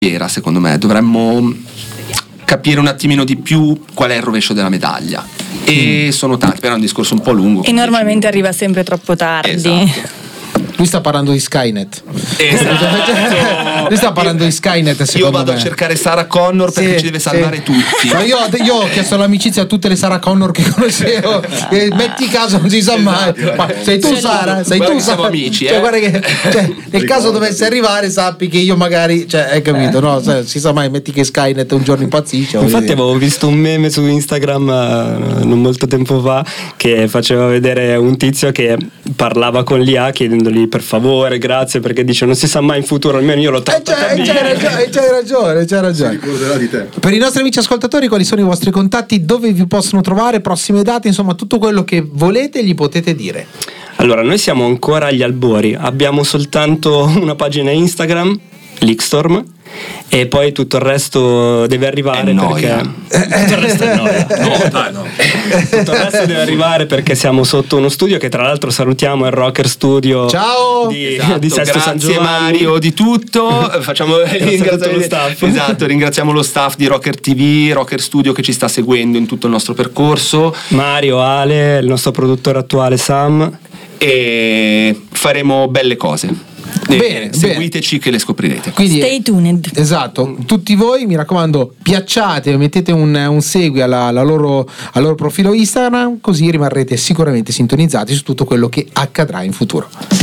secondo me dovremmo capire un attimino di più qual è il rovescio della medaglia, e sono tanti, però è un discorso un po' lungo e normalmente arriva sempre troppo tardi. Esatto. Lui sta parlando di Skynet. Esatto. Lui sta parlando di Skynet, secondo io vado me. a cercare Sarah Connor perché ci deve salvare tutti. No, io ho chiesto l'amicizia a tutte le Sarah Connor che conoscevo. E metti caso, non si sa mai. Ma sei tu, Sara? Sei tu, siamo amici, Cioè, guarda che, nel caso dovesse arrivare, sappi che io magari, hai capito, no? Si sa mai, metti che Skynet un giorno impazzisce. Infatti avevo visto un meme su Instagram non molto tempo fa che faceva vedere un tizio che parlava con l'IA chiedendogli per favore, grazie, perché dice non si sa mai in futuro, almeno io l'ho trattata bene. C'hai ragione. Di te. Per i nostri amici ascoltatori, quali sono i vostri contatti, dove vi possono trovare, prossime date, insomma tutto quello che volete gli potete dire. Allora, noi siamo ancora agli albori, abbiamo soltanto una pagina Instagram, Leakstorm, e poi tutto il resto deve arrivare perché tutto il resto è noia. Tutto il resto deve arrivare perché siamo sotto uno studio che tra l'altro salutiamo, il Rocker Studio. Ciao di Sesto San Grazie Giovanni. Mario di tutto. Facciamo tutto lo staff. Esatto, ringraziamo lo staff di Rocker TV, Rocker Studio, che ci sta seguendo in tutto il nostro percorso. Mario, Ale, il nostro produttore attuale Sam, E faremo belle cose. Bene, Seguiteci che le scoprirete. Quindi, Stay tuned. esatto, tutti voi mi raccomando, piacciate, mettete un segui al loro profilo Instagram, così rimarrete sicuramente sintonizzati su tutto quello che accadrà in futuro.